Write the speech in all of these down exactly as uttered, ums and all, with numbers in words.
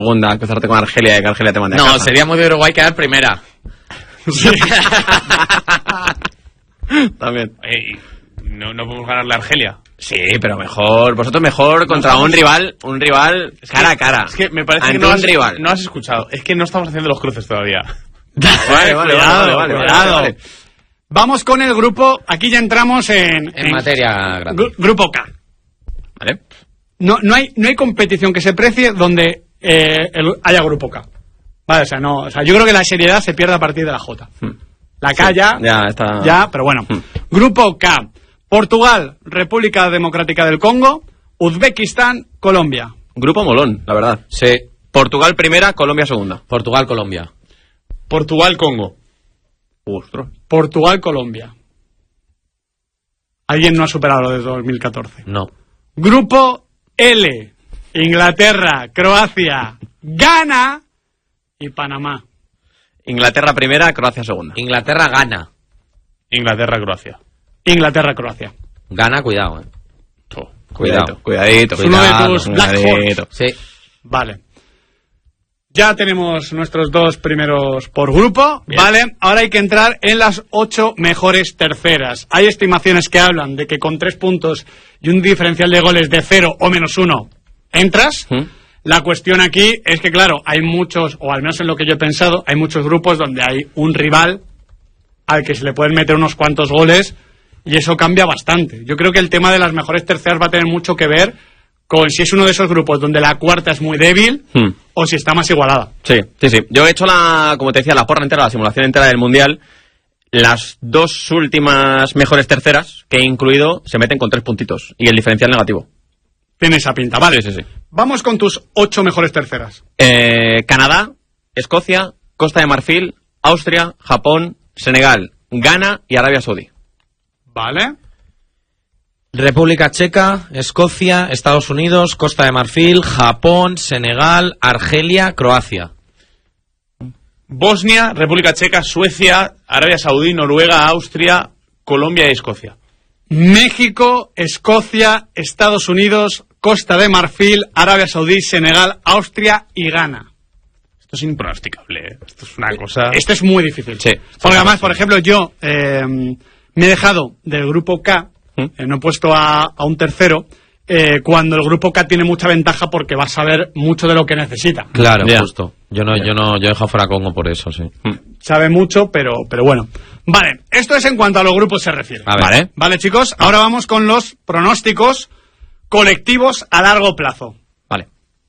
segunda, empezarte con Argelia y que Argelia te mande No, a casa. sería muy de Uruguay quedar primera. Sí. También. Eh, no, no podemos ganarle a Argelia. Sí, pero mejor, vosotros mejor contra no un rival, un rival cara a cara. Es que me parece Ante que no un has, rival. no has escuchado. Es que no estamos haciendo los cruces todavía. Vale, vale, Cuidado, vale, vale, cuidado. vale, vale. Vamos con el grupo. Aquí ya entramos en, En materia grande. gru- grupo K. Vale. No, no hay, no hay competición que se precie donde eh, el- haya grupo K. Vale, o sea, no, o sea, yo creo que la seriedad se pierde a partir de la J. La K Sí, ya, ya está. ya, pero bueno. Hmm. Grupo K. Portugal, República Democrática del Congo, Uzbekistán, Colombia. Grupo molón, la verdad. Sí. Portugal primera, Colombia segunda. Portugal, Colombia. Portugal-Congo. Ostras. Portugal, Colombia. Alguien no ha superado lo de dos mil catorce. No. Grupo L. Inglaterra, Croacia, Ghana y Panamá. Inglaterra primera, Croacia segunda. Inglaterra gana. Inglaterra-Croacia. Inglaterra, Croacia. Gana, cuidado, eh. Oh. Cuidado. Cuidadito, Es uno de cuidado, tus Black cuidadito. Sí. Vale. Ya tenemos nuestros dos primeros por grupo, Bien. ¿vale? Ahora hay que entrar en las ocho mejores terceras. Hay estimaciones que hablan de que con tres puntos y un diferencial de goles de cero o menos uno entras. ¿Mm? La cuestión aquí es que, claro, hay muchos, o al menos en lo que yo he pensado, hay muchos grupos donde hay un rival al que se le pueden meter unos cuantos goles y eso cambia bastante. Yo creo que el tema de las mejores terceras va a tener mucho que ver con si es uno de esos grupos donde la cuarta es muy débil Hmm. o si está más igualada. Sí, sí, sí. Yo he hecho la, como te decía, la porra entera, la simulación entera del Mundial. Las dos últimas mejores terceras que he incluido se meten con tres puntitos y el diferencial negativo. Tiene esa pinta. Vale, Sí, sí, sí. vamos con tus ocho mejores terceras. Eh, Canadá, Escocia, Costa de Marfil, Austria, Japón, Senegal, Ghana y Arabia Saudí. Vale. República Checa, Escocia, Estados Unidos, Costa de Marfil, Japón, Senegal, Argelia, Croacia. Bosnia, República Checa, Suecia, Arabia Saudí, Noruega, Austria, Colombia y Escocia. México, Escocia, Estados Unidos, Costa de Marfil, Arabia Saudí, Senegal, Austria y Ghana. Esto es impronosticable, ¿eh? Esto es una cosa... Esto es muy difícil. Sí. Porque además, por ejemplo, yo eh, me he dejado del grupo K, ¿Mm? eh, no he puesto a, a un tercero, eh, cuando el grupo K tiene mucha ventaja porque va a saber mucho de lo que necesita. Claro, Ya. justo. Yo no, yo no, yo he dejado fuera a Congo por eso, sí. Sabe mucho, pero, pero bueno. Vale, esto es en cuanto a los grupos se refiere. A ver. Vale. Vale, chicos, ahora vamos con los pronósticos colectivos a largo plazo. Vale.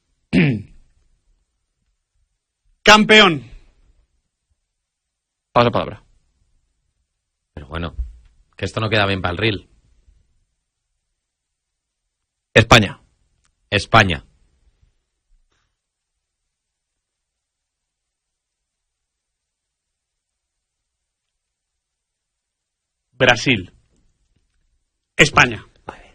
Campeón. Paso de palabra. Pero bueno, que esto no queda bien para el reel. España. España. Brasil. España.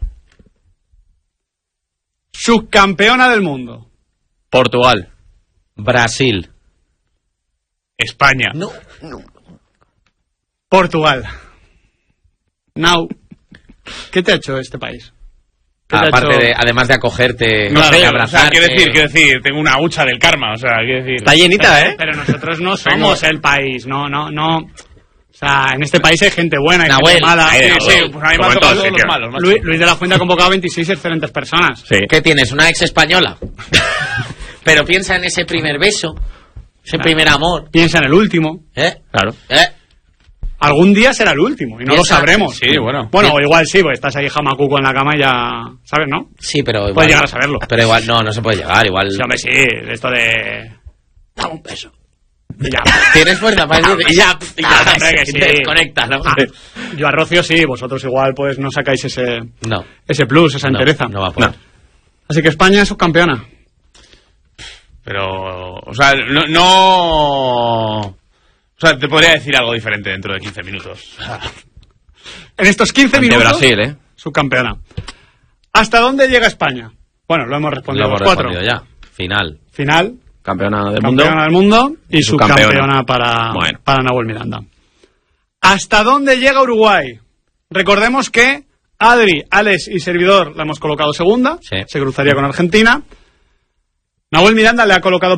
Subcampeona del mundo. Portugal. Brasil. España. No. Portugal. Now. ¿Qué te ha hecho este país? ¿Qué te ha Aparte hecho? de, además de acogerte, No de sé, o sea, abrazarte. quiero decir, quiero decir, tengo una hucha del karma, o sea, quiero decir... Está llenita, ¿eh? Pero nosotros no somos el país, no, no, no. O sea, en este país hay gente buena, hay Nahuel, gente mala. Sí, Sí, sí, sí. pues a mí me Como han en tocado todos todos los sitios. malos, macho. Luis, Luis de la Fuente ha convocado a veintiséis excelentes personas. Sí. ¿Qué tienes? ¿Una ex española? Pero piensa en ese primer beso, ese primer amor. Piensa en el último. ¿Eh? Claro. ¿Eh? Algún día será el último y no lo Piensa- sabremos. Sí, bueno. Bueno, o igual sí, pues estás ahí jamacuco en la cama y ya... ¿Sabes, no? Sí, pero igual. Puedes llegar a saberlo. Pero igual, no, no se puede llegar, igual. Sí, hombre, sí, de esto de... Dame un beso. Y ya. Tienes fuerza para decir. Y ya, y ya, Ah, hombre, que sí. desconecta, ¿no? Ah, yo a Rocío sí, vosotros igual pues no sacáis ese, No. ese plus, esa No, entereza. no va a poder. No. Así que España es subcampeona. Pero, o sea, no, no... O sea, te podría decir algo diferente dentro de quince minutos. En estos quince Ante minutos, Brasil, ¿eh? subcampeona. ¿Hasta dónde llega España? Bueno, lo hemos Lo respondido hemos los cuatro. respondido ya. Final. Final, Campeona del mundo. campeona del mundo y Subcampeona. subcampeona para, Bueno. para Nahuel Miranda. ¿Hasta dónde llega Uruguay? Recordemos que Adri, Alex y servidor la hemos colocado segunda, Sí. se cruzaría con Argentina. Nahuel Miranda le ha colocado